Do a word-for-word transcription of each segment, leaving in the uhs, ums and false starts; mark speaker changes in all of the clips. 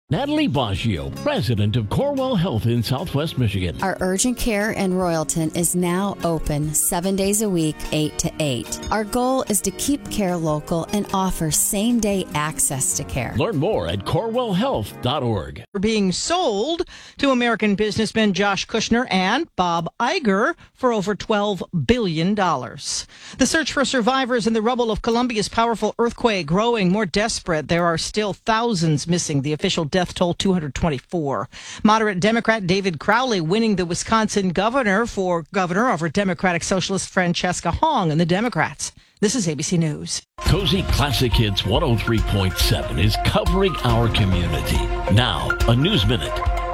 Speaker 1: Natalie Baggio, president of Corewell Health in Southwest Michigan.
Speaker 2: Our urgent care in Royalton is now open seven days a week, eight to eight. Our goal is to keep care local and offer same-day access to care.
Speaker 1: Learn more at corewell health dot org.
Speaker 3: Being sold to American businessmen Josh Kushner and Bob Iger for over twelve billion dollars. The search for survivors in the rubble of Colombia's powerful earthquake growing more desperate. There are still thousands missing. The official death toll, two hundred twenty-four. Moderate Democrat David Crowley winning the Wisconsin governor for governor over Democratic Socialist Francesca Hong and the Democrats. This is A B C News.
Speaker 1: Cozy Classic Hits one oh three point seven is covering our community. Now, a News Minute.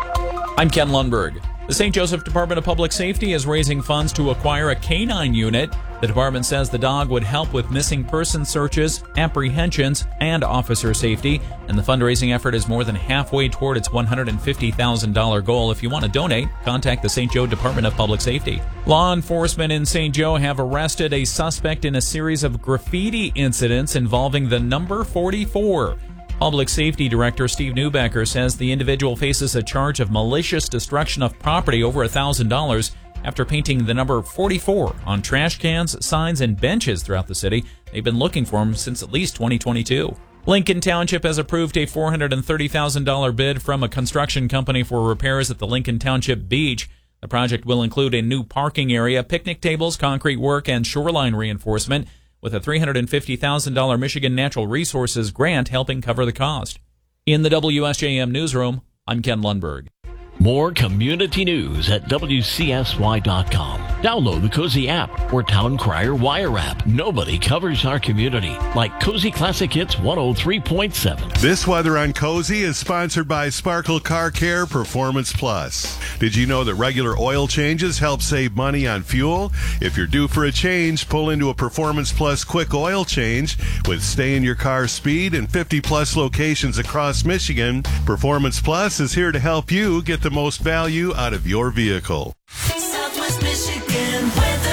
Speaker 4: I'm Ken Lundberg. The Saint Joseph Department of Public Safety is raising funds to acquire a canine unit. The department says the dog would help with missing person searches, apprehensions, and officer safety. And the fundraising effort is more than halfway toward its one hundred fifty thousand dollars goal. If you want to donate, contact the Saint Joe Department of Public Safety. Law enforcement in Saint Joe have arrested a suspect in a series of graffiti incidents involving the number forty-four. Public Safety Director Steve Newbecker says the individual faces a charge of malicious destruction of property over one thousand dollars after painting the number forty-four on trash cans, signs, and benches throughout the city. They've been looking for him since at least twenty twenty-two. Lincoln Township has approved a four hundred thirty thousand dollars bid from a construction company for repairs at the Lincoln Township Beach. The project will include a new parking area, picnic tables, concrete work, and shoreline reinforcement, with a three hundred fifty thousand dollars Michigan Natural Resources grant helping cover the cost. In the W S J M newsroom, I'm Ken Lundberg.
Speaker 1: More community news at W C S Y dot com. Download the Cozy app or Town Crier Wire app. Nobody covers our community like Cozy Classic Hits one oh three point seven.
Speaker 5: This weather on Cozy is sponsored by Sparkle Car Care Performance Plus. Did you know that regular oil changes help save money on fuel? If you're due for a change, pull into a Performance Plus quick oil change with stay in your car speed and fifty plus locations across Michigan. Performance Plus is here to help you get the most value out of your vehicle.
Speaker 6: Southwest Michigan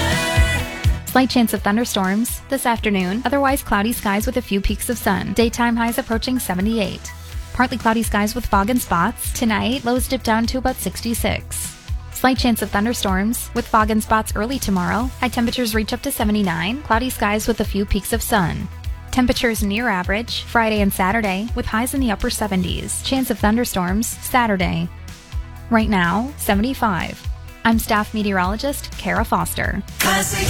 Speaker 6: weather.
Speaker 7: Slight chance of thunderstorms this afternoon. Otherwise cloudy skies with a few peaks of sun. Daytime highs approaching seventy-eight. Partly cloudy skies with fog and spots. Tonight, lows dip down to about sixty-six. Slight chance of thunderstorms with fog and spots early tomorrow. High temperatures reach up to seventy-nine. Cloudy skies with a few peaks of sun. Temperatures near average Friday and Saturday with highs in the upper seventies. Chance of thunderstorms Saturday. Right now, seventy-five. I'm staff meteorologist Kara Foster.
Speaker 6: Classic